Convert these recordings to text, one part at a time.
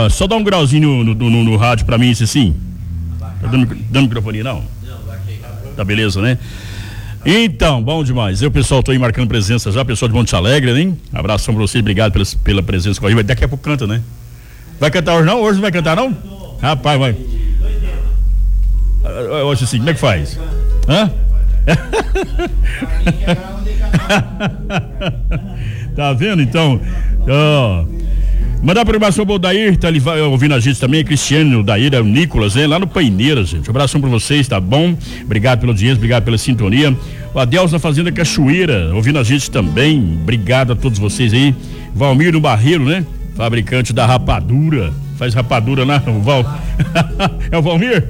Só dá um grauzinho no rádio pra mim, sim. Tá dando microfone, não? Tá beleza, né? Então, bom demais. Eu, pessoal, tô aí marcando presença já, pessoal de Monte Alegre, hein? Abração pra vocês, obrigado pela presença com a gente. Daqui a pouco canta, né? Vai cantar hoje não? Hoje não vai cantar, não? Rapaz, vai. Hoje sim, como é que faz? Hã? Tá vendo, então? Mandar para o Dair, tá ali ouvindo a gente também, Cristiano, o Dair, o Nicolas, né? Lá no Paineiras, gente. Um abração para vocês, tá bom? Obrigado pela audiência, obrigado pela sintonia. O Adelso na Fazenda Cachoeira, ouvindo a gente também. Obrigado a todos vocês aí. Valmir no Barreiro, né? Fabricante da rapadura. Faz rapadura na É o Valmir?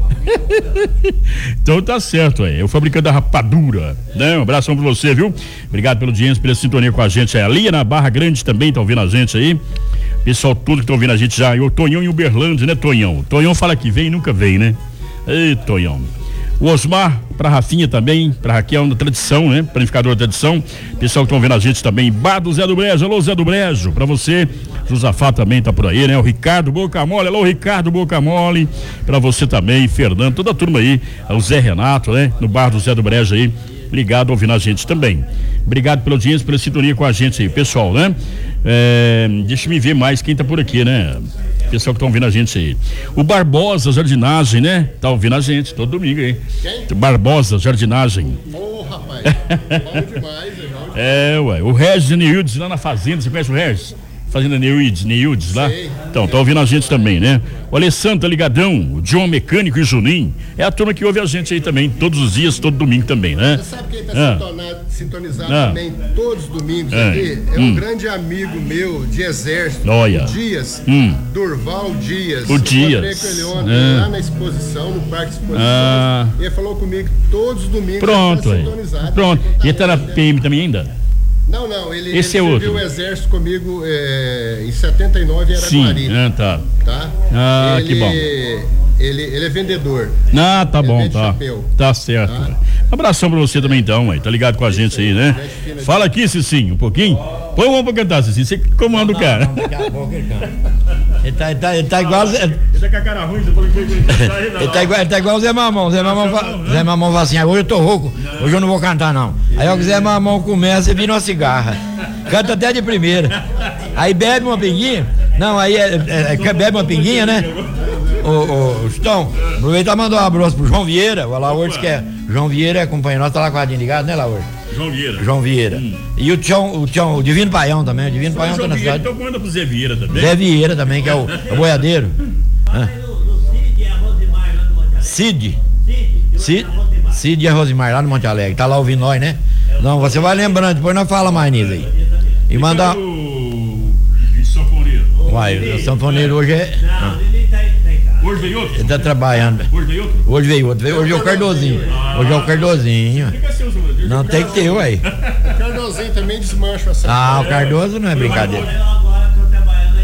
Então tá certo, é o fabricante da rapadura, né? Um abração pra você, viu? Obrigado pela audiência, pela sintonia com a gente. Ali na Barra Grande também tá ouvindo a gente aí. Pessoal todo que tá ouvindo a gente já. E o Tonhão em Uberlândia, né, Tonhão? Tonhão fala que vem e nunca vem, né? Ei, Tonhão. O Osmar, pra Rafinha também, pra Raquel da Tradição, né? Planificador da Tradição. Pessoal que estão vendo a gente também. Bar do Zé do Brejo, alô Zé do Brejo, pra você. Josafá também tá por aí, né? O Ricardo Bocamole, alô Ricardo Bocamole, pra você também, Fernando, toda a turma aí. O Zé Renato, né? No Bar do Zé do Brejo aí, ligado ouvindo a gente também. Obrigado pela audiência, pela sintonia com a gente aí, pessoal, né? Deixa eu ver mais quem tá por aqui, né? Pessoal que estão ouvindo a gente aí. O Barbosa Jardinagem, né? Tá ouvindo a gente todo domingo aí. Quem? Barbosa Jardinagem. Rapaz. Bom demais, irmão. Ué. O Regis Neildes lá na Fazenda, você conhece o Regis? Fazenda Neildes lá? Então, tá ouvindo a gente também, né? O Alessandro tá ligadão, o John Mecânico e o Juninho. É a turma que ouve a gente aí também, todos os dias, todo domingo também, né? Você sabe quem tá sintonizado também todos os domingos aqui? É um grande amigo meu de exército, o Dias, Durval Dias. O Dias. Eu encontrei com ele ontem lá na exposição, no Parque de Exposições. E ele falou comigo todos os domingos. Pronto, ele tá sintonizado. Pronto. E ele tá na PM também ainda? Não, ele esse é outro. serviu o exército comigo em 79 em Araquari. Sim, tá. Que bom. Ele é vendedor. Tá bom, tá. Chapéu. Tá certo. Abração pra você também então, tá ligado com a gente aí, né? Fala aqui, Cicinho, um pouquinho. Põe uma pra cantar, Cicinho, você que comanda o cara. Daqui a pouco ele canta. Ele tá igual. Ele tá com a cara ruim, ele tá igual o Zé Mamão. Zé Mamão fala assim: hoje eu tô rouco, hoje eu não vou cantar não. Aí o Zé Mamão começa e vira uma cigarra. Canta até de primeira. Aí bebe uma pinguinha. Não, aí bebe uma pinguinha, né? Ô, Chitão, aproveita e mandar um abraço pro João Vieira, o Laurdes, que é. João Vieira é companheiro nosso, tá lá com a radinho ligado, né, Laurdes? João Vieira. E o Divino Paião também, o Divino Paião tá na cidade. Então manda pro Zé Vieira também. Zé Vieira também, que é o boiadeiro. Cid e a Rosimar, lá no Monte Alegre, tá lá ouvindo nós, né? Não, você vai lembrando, depois nós fala mais nisso aí. E mandar. O sanfoneiro. Uai, o sanfoneiro hoje é. Hoje veio outro? Ele tá trabalhando. Hoje veio outro? Hoje veio outro. Hoje é o Cardozinho. Hoje é o Cardozinho. Não tem que ter, ué. O Cardozinho também desmancha assim. O Cardoso não é brincadeira. Agora tô trabalhando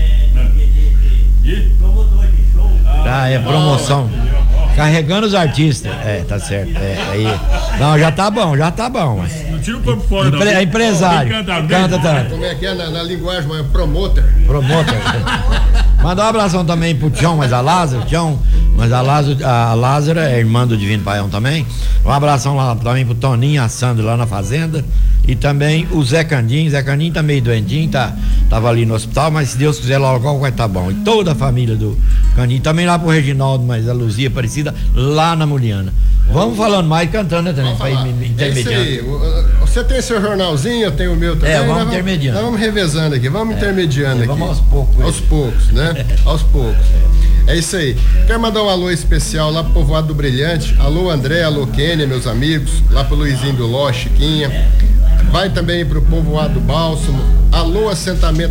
de promotor de show. É promoção. Carregando os artistas. Tá certo. Aí. Não, já tá bom. Mas... Não tira o corpo fora, não. É empresário. Canta tanto. Como é que é na linguagem, mas promotor. Mandar um abração também pro Tião, mas a Lázaro, a Lázaro é irmã do Divino Paião também. Um abração lá também pro Toninho, a Sandra lá na fazenda. E também o Zé Candinho tá meio doentinho, tava ali no hospital, mas se Deus quiser logo vai tá bom. E toda a família do Candinho, também lá pro Reginaldo, mas a Luzia Aparecida, lá na Muliana. Vamos falando mais, cantando, né, também, pra ir intermediando. Você tem seu jornalzinho, eu tenho o meu também. Vamos intermediando. Nós vamos revezando aqui, vamos intermediando aqui. Vamos aos poucos. Aos poucos, né? Aos poucos. É isso aí. Quero mandar um alô especial lá pro Povoado do Brilhante. Alô André, alô Kênia, meus amigos. Lá pro Luizinho do Ló, Chiquinha. Vai também pro Povoado do Bálsamo. Alô assentamento